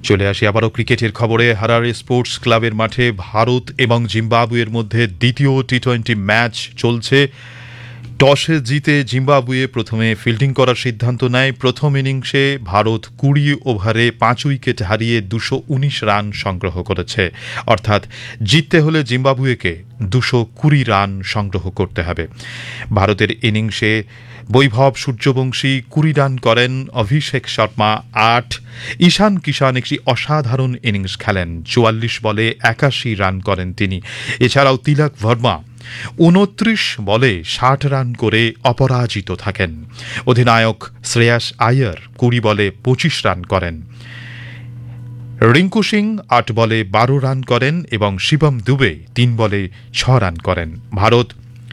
চলে আসি আবারও ক্রিকেটের খবরে। হারারে স্পোর্টস ক্লাবের মাঠে ভারত এবং জিম্বাবুয়ের মধ্যে দ্বিতীয় টি-20 ম্যাচ চলছে। টসে জিতে জিম্বাবুয়ে প্রথমে ফিল্ডিং করার সিদ্ধান্ত নেয়। প্রথম ইনিংসে ভারত ২০ ওভারে ৫ উইকেট হারিয়ে ২১৯ রান সংগ্রহ করেছে। অর্থাৎ জিততে হলে জিম্বাবুয়েকে ২২০ রান সংগ্রহ করতে হবে। ভারতের ইনিংসে বৈভব সূর্যবংশী ২০ রান করেন, অভিষেক শর্মা ৮, ঈশান কিষান একটি অসাধারণ ইনিংস খেলেন, ৪৪ বলে ৮১ রান করেন তিনি। এছাড়াও তিলক ভার্মা ২৯ বলে ৬০ রান করে অপরাজিত থাকেন। অধিনায়ক শ্রেয়াস আয়ার ২০ বলে ২৫ রান করেন। রিঙ্কু সিং ৮ বলে ১২ রান করেন এবং শিবম দুবে ৩ বলে ৬ রান করেন। ভারত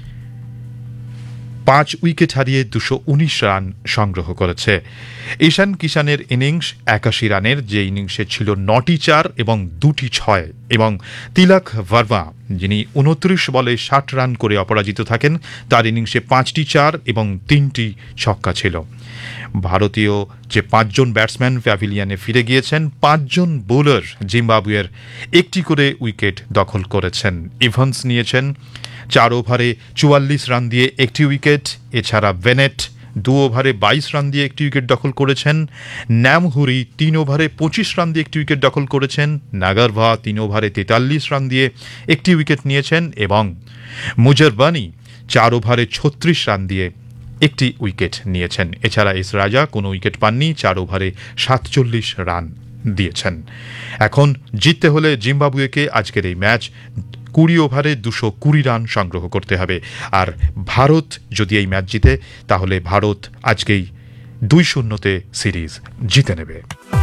৫ উইকেট হারিয়ে ২১৯ রান সংগ্রহ করেছে। ঈশান কিষানের ইনিংস ৮১ রানের, যে ইনিংসে ছিল ৯টি ৪ এবং ২টি ৬, এবং তিলক ভার্মা যিনি ২৯ বলে ৬০ রান করে অপরাজিত থাকেন, তার ইনিংসে ৫টি ৪ এবং ৩টি ছক্কা ছিল। ভারতীয় যে ৫ জন ব্যাটসম্যান প্যাভিলিয়নে ফিরে গিয়েছেন, ৫ জন বোলার জিম্বাবুয়ের একটি করে উইকেট দখল করেছেন। ইভান্স নিয়েছেন ৪ ওভারে ৪৪ রান দিয়ে একটি উইকেট। এছাড়া বেনেট ২ ওভারে ২২ রান দিয়ে একটি উইকেট দখল করেছেন। ন্যামহুরি ৩ ওভারে ২৫ রান দিয়ে একটি উইকেট দখল করেছেন। নাগারভা ৩ ওভারে ৪৩ রান দিয়ে একটি উইকেট নিয়েছেন এবং মুজরবানি ৪ ওভারে ৩৬ রান দিয়ে একটি উইকেট নিয়েছেন। এছাড়া এস রাজা কোনো উইকেট পাননি, ৪ ওভারে ৪৭ রান দিয়েছেন। এখন জিততে হলে জিম্বাবুয়েকে আজকের এই ম্যাচ ২০ ওভারে ২২০ রান সংগ্রহ করতে হবে। আর ভারত যদি এই ম্যাচ জিতে, তাহলে ভারত আজকেই ২-০ সিরিজ জিতে নেবে।